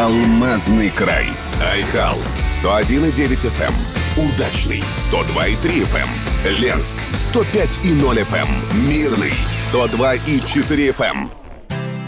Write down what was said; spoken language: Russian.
Алмазный край. Айхал 101,9 FM. Удачный 102,3 FM. Ленск 105,0 FM. Мирный 102,4 FM.